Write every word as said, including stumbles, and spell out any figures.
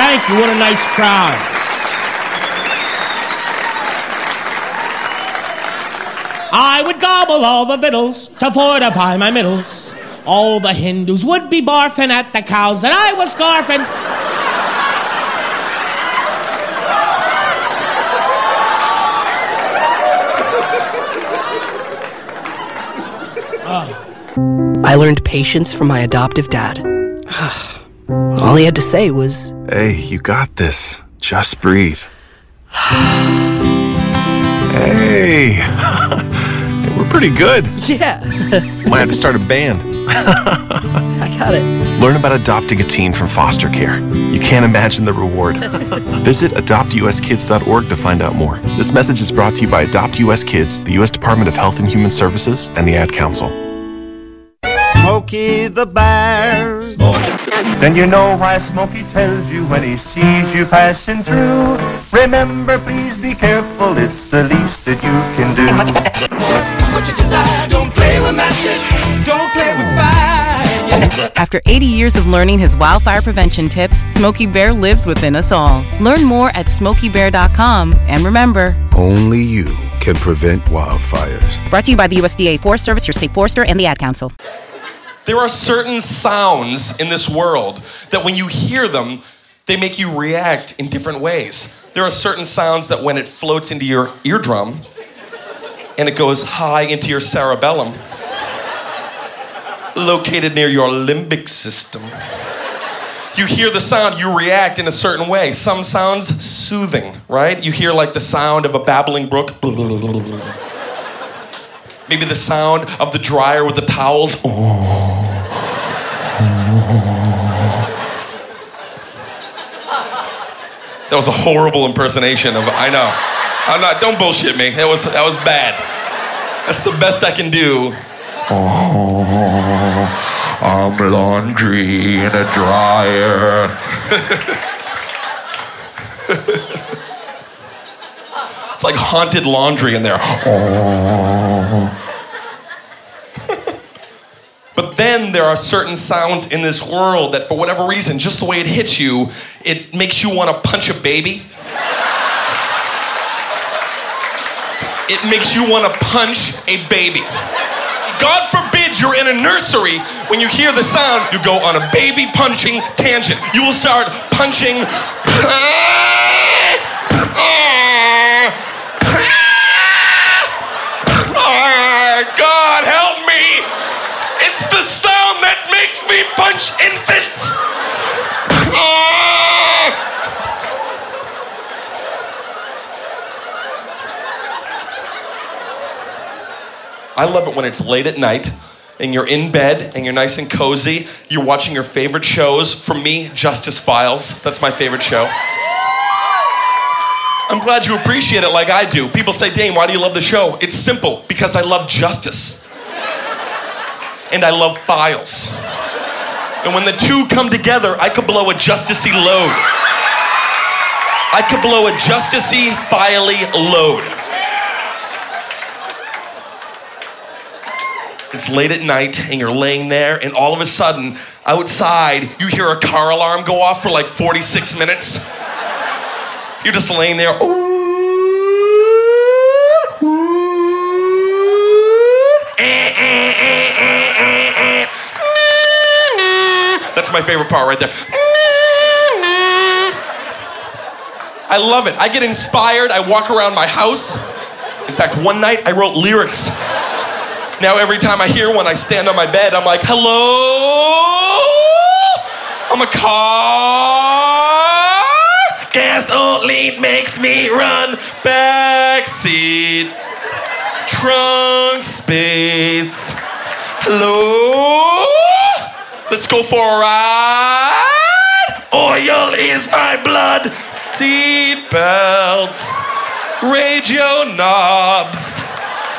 Thank you. What a nice crowd. I would gobble all the victuals to fortify my middles. All the Hindus would be barfing at the cows that I was scarfing. I learned patience from my adoptive dad. All he had to say was, "Hey, you got this. Just breathe." Hey, we're pretty good. Yeah. Might have to start a band. I got it. Learn about adopting a teen from foster care. You can't imagine the reward. Visit adopt u s kids dot org to find out more. This message is brought to you by Adopt U S Kids, the U S Department of Health and Human Services, and the Ad Council. Smokey the Bear. Then you know why Smokey tells you when he sees you passing through. Remember, please be careful, it's the least that you can do. It's what you desire, don't play with matches, don't play with fire. After eighty years of learning his wildfire prevention tips, Smokey Bear lives within us all. Learn more at smokey bear dot com, and remember, only you can prevent wildfires. Brought to you by the U S D A Forest Service, your state forester, and the Ad Council. There are certain sounds in this world that when you hear them, they make you react in different ways. There are certain sounds that when it floats into your eardrum and it goes high into your cerebellum, located near your limbic system, you hear the sound, you react in a certain way. Some sounds soothing, right? You hear like the sound of a babbling brook. Maybe the sound of the dryer with the towels. That was a horrible impersonation of, I know. I'm not, don't bullshit me. That was, that was bad. That's the best I can do. Oh, I'm laundry in a dryer. It's like haunted laundry in there. Oh. But then there are certain sounds in this world that for whatever reason, just the way it hits you, it makes you want to punch a baby. It makes you want to punch a baby. God forbid you're in a nursery, when you hear the sound, you go on a baby punching tangent. You will start punching. God help me! It's the sound that makes me punch infants! I love it when it's late at night and you're in bed and you're nice and cozy. You're watching your favorite shows. For me, Justice Files. That's my favorite show. I'm glad you appreciate it like I do. People say, Dane, why do you love the show? It's simple, because I love justice. And I love files. And when the two come together, I could blow a justicey load. I could blow a justicey, filey load. It's late at night and you're laying there and all of a sudden, outside, you hear a car alarm go off for like forty-six minutes. You're just laying there. Ooh, ooh, eh, eh, eh, eh, eh, eh. That's my favorite part right there. I love it. I get inspired. I walk around my house. In fact, one night I wrote lyrics. Now every time I hear one, I stand on my bed. I'm like, hello? I'm a car. Gasoline makes me run. Backseat. Trunk space. Hello? Let's go for a ride. Oil is my blood. Seat belts. Radio knobs.